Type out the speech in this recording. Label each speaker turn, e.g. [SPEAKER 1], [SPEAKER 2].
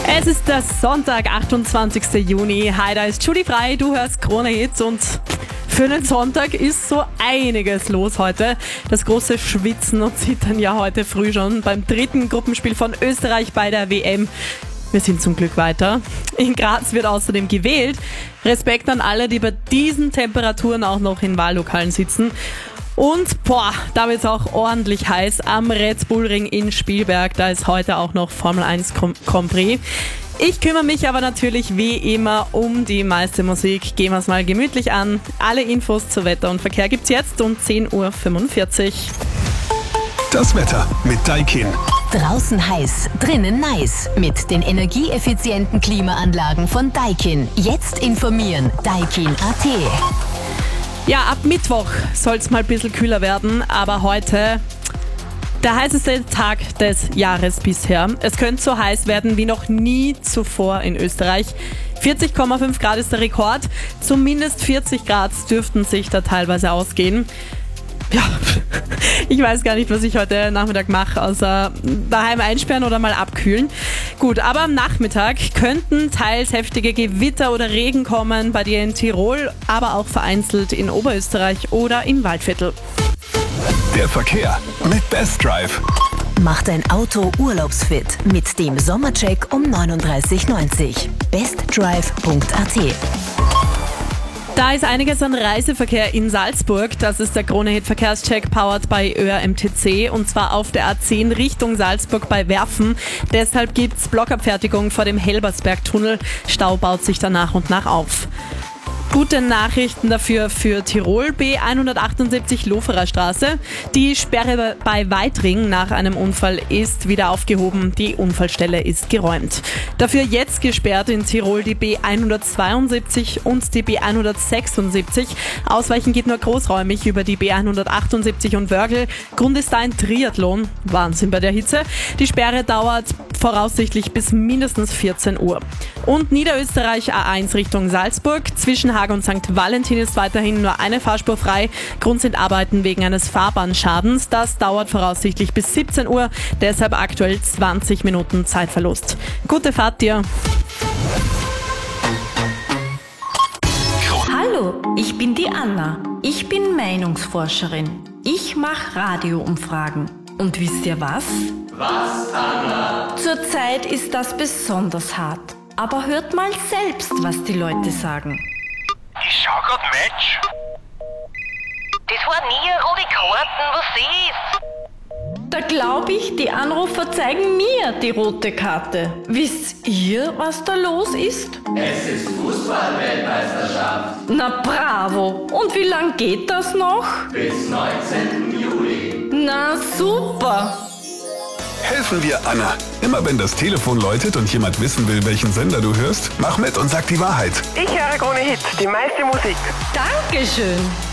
[SPEAKER 1] Es ist der Sonntag, 28. Juni. Hi, da ist Judy Frei, du hörst Krone Hits und für den Sonntag ist so einiges los heute. Das große Schwitzen und Zittern ja heute früh schon beim dritten Gruppenspiel von Österreich bei der WM. Wir sind zum Glück weiter. In Graz wird außerdem gewählt. Respekt an alle, die bei diesen Temperaturen auch noch in Wahllokalen sitzen. Und da wird es auch ordentlich heiß am Red Bull Ring in Spielberg. Da ist heute auch noch Formel 1 Grand Prix. Ich kümmere mich aber natürlich wie immer um die meiste Musik. Gehen wir es mal gemütlich an. Alle Infos zu Wetter und Verkehr gibt's jetzt um 10.45 Uhr.
[SPEAKER 2] Das Wetter mit Daikin.
[SPEAKER 3] Draußen heiß, drinnen nice. Mit den energieeffizienten Klimaanlagen von Daikin. Jetzt informieren. Daikin.at.
[SPEAKER 1] Ja, ab Mittwoch soll es mal ein bisschen kühler werden, aber heute der heißeste Tag des Jahres bisher. Es könnte so heiß werden wie noch nie zuvor in Österreich. 40,5 Grad ist der Rekord. Zumindest 40 Grad dürften sich da teilweise ausgehen. Ja, ich weiß gar nicht, was ich heute Nachmittag mache, außer daheim einsperren oder mal abkühlen. Gut, aber am Nachmittag könnten teils heftige Gewitter oder Regen kommen, bei dir in Tirol, aber auch vereinzelt in Oberösterreich oder im Waldviertel.
[SPEAKER 2] Der Verkehr mit Best Drive.
[SPEAKER 3] Mach dein Auto urlaubsfit mit dem Sommercheck um 39,90. bestdrive.at.
[SPEAKER 1] Da ist einiges an Reiseverkehr in Salzburg. Das ist der Krone-Hit Verkehrscheck powered by ÖRMTC und zwar auf der A10 Richtung Salzburg bei Werfen. Deshalb gibt's Blockabfertigung vor dem Helbersbergtunnel. Stau baut sich da nach und nach auf. Gute Nachrichten dafür für Tirol, B178 Loferer Straße. Die Sperre bei Weitring nach einem Unfall ist wieder aufgehoben. Die Unfallstelle ist geräumt. Dafür jetzt gesperrt in Tirol die B172 und die B176. Ausweichen geht nur großräumig über die B178 und Wörgl. Grund ist da ein Triathlon. Wahnsinn bei der Hitze. Die Sperre dauert voraussichtlich bis mindestens 14 Uhr. Und Niederösterreich A1 Richtung Salzburg. Zwischen Haag und St. Valentin ist weiterhin nur eine Fahrspur frei. Grund sind Arbeiten wegen eines Fahrbahnschadens. Das dauert voraussichtlich bis 17 Uhr. Deshalb aktuell 20 Minuten Zeitverlust. Gute Fahrt dir.
[SPEAKER 4] Hallo, ich bin die Anna. Ich bin Meinungsforscherin. Ich mache Radioumfragen. Und wisst ihr was?
[SPEAKER 5] Was, Anna?
[SPEAKER 4] Zurzeit ist das besonders hart. Aber hört mal selbst, was die Leute sagen.
[SPEAKER 5] Ich schau grad Match. Das war nie eine rote Karten, was ist?
[SPEAKER 4] Da glaube ich, die Anrufer zeigen mir die rote Karte. Wisst ihr, was da los ist?
[SPEAKER 5] Es ist Fußball-Weltmeisterschaft.
[SPEAKER 4] Na bravo! Und wie lang geht das noch?
[SPEAKER 5] Bis 19. Juli.
[SPEAKER 4] Na super!
[SPEAKER 2] Helfen wir Anna. Immer wenn das Telefon läutet und jemand wissen will, welchen Sender du hörst, mach mit und sag die Wahrheit.
[SPEAKER 6] Ich höre Krone Hits, die meiste Musik.
[SPEAKER 4] Dankeschön!